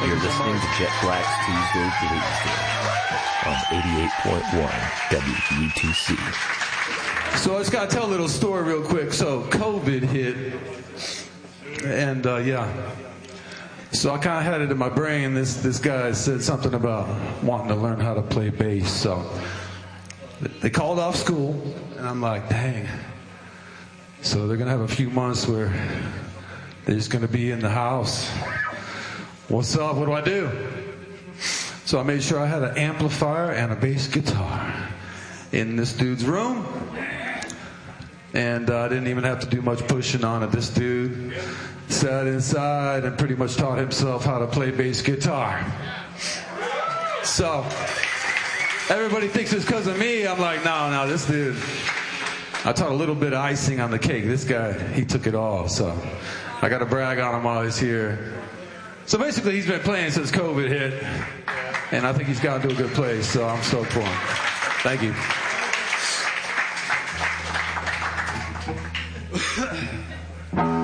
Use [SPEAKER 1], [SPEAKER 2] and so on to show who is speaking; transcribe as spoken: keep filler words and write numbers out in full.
[SPEAKER 1] You're listening to Jet Black's Tuesday Blues Day on eighty-eight point one W B T C.
[SPEAKER 2] So I just got to tell a little story real quick. So COVID hit, and uh, yeah. So I kind of had it in my brain. This this guy said something about wanting to learn how to play bass. So they called off school, and I'm like, dang. So they're going to have a few months where they're just going to be in the house. What's up? What do I do? So I made sure I had an amplifier and a bass guitar in this dude's room. And uh, I didn't even have to do much pushing on it. This dude sat inside and pretty much taught himself how to play bass guitar. So everybody thinks it's because of me. I'm like, no, no, this dude. I taught a little bit of icing on the cake. This guy, he took it all. So I got to brag on him while he's here. So basically, he's been playing since COVID hit. And I think he's gotten to a good place. So I'm stoked for him. Thank you.